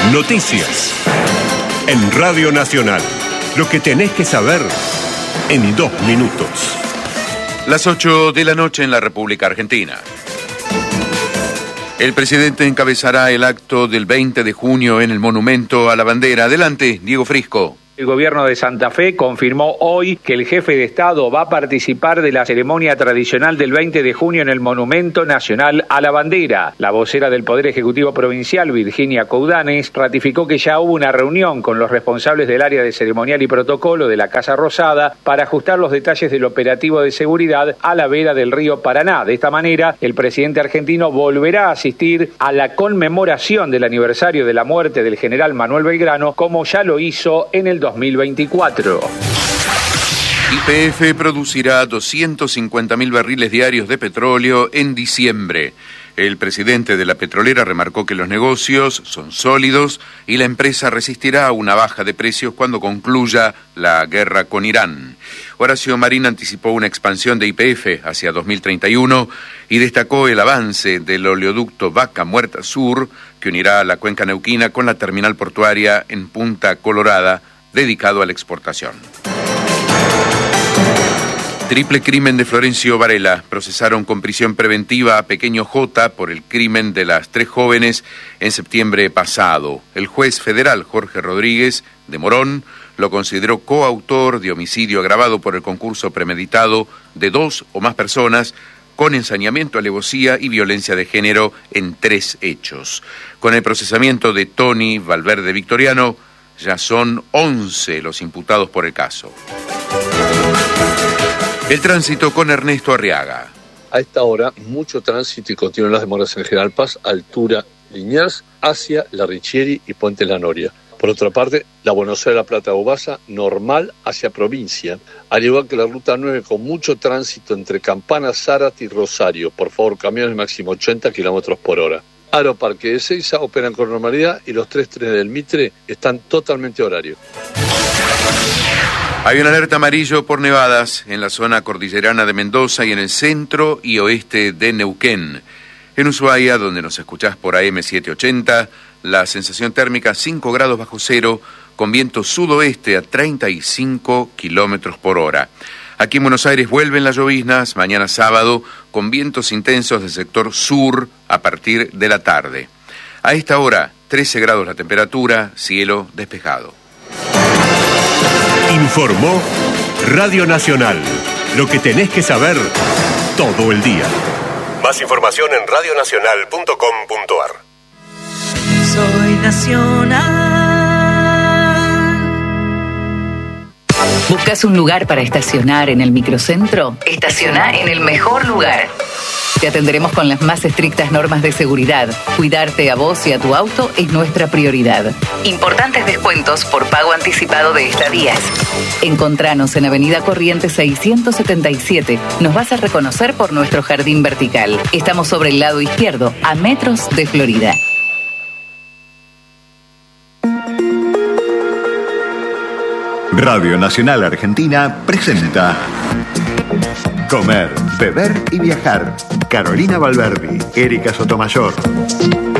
Noticias. En Radio Nacional. Lo que tenés que saber en 2 minutos. Las 8 de la noche en la República Argentina. El presidente encabezará el acto del 20 de junio en el Monumento a la Bandera. Adelante, Diego Frisco. El gobierno de Santa Fe confirmó hoy que el jefe de Estado va a participar de la ceremonia tradicional del 20 de junio en el Monumento Nacional a la Bandera. La vocera del Poder Ejecutivo Provincial, Virginia Coudanes, ratificó que ya hubo una reunión con los responsables del área de ceremonial y protocolo de la Casa Rosada para ajustar los detalles del operativo de seguridad a la vera del río Paraná. De esta manera, el presidente argentino volverá a asistir a la conmemoración del aniversario de la muerte del general Manuel Belgrano, como ya lo hizo en el 2024. YPF producirá 250.000 barriles diarios de petróleo en diciembre. El presidente de la petrolera remarcó que los negocios son sólidos y la empresa resistirá a una baja de precios cuando concluya la guerra con Irán. Horacio Marín anticipó una expansión de YPF hacia 2031 y destacó el avance del oleoducto Vaca Muerta Sur, que unirá la cuenca neuquina con la terminal portuaria en Punta Colorada, dedicado a la exportación. Triple crimen de Florencio Varela. Procesaron con prisión preventiva a Pequeño J por el crimen de las 3 jóvenes en septiembre pasado. El juez federal Jorge Rodríguez de Morón lo consideró coautor de homicidio agravado por el concurso premeditado de 2 o más personas con ensañamiento, alevosía y violencia de género en 3 hechos. Con el procesamiento de Tony Valverde Victoriano, ya son 11 los imputados por el caso. El tránsito con Ernesto Arriaga. A esta hora, mucho tránsito y continúan las demoras en General Paz, altura Liniers, hacia La Richieri y Puente La Noria. Por otra parte, la Buenos Aires-La Plata-Ubasa, normal hacia provincia, al igual que la Ruta 9 con mucho tránsito entre Campana, Zárate y Rosario. Por favor, camiones máximo 80 km por hora. Aeroparque de Ezeiza operan con normalidad y los 3 trenes del Mitre están totalmente horarios. Hay una alerta amarillo por nevadas en la zona cordillerana de Mendoza y en el centro y oeste de Neuquén. En Ushuaia, donde nos escuchás por AM 780, la sensación térmica 5 grados bajo cero, con viento sudoeste a 35 kilómetros por hora. Aquí en Buenos Aires vuelven las lloviznas, mañana sábado, con vientos intensos del sector sur a partir de la tarde. A esta hora, 13 grados la temperatura, cielo despejado. Informó Radio Nacional. Lo que tenés que saber todo el día. Más información en radionacional.com.ar. Soy Nacional. ¿Buscas un lugar para estacionar en el microcentro? Estaciona en el mejor lugar. Te atenderemos con las más estrictas normas de seguridad. Cuidarte a vos y a tu auto es nuestra prioridad. Importantes descuentos por pago anticipado de estadías. Encontranos en Avenida Corrientes 677. Nos vas a reconocer por nuestro jardín vertical. Estamos sobre el lado izquierdo, a metros de Florida. Radio Nacional Argentina presenta Comer, Beber y Viajar. Carolina Valverdi, Erika Sotomayor.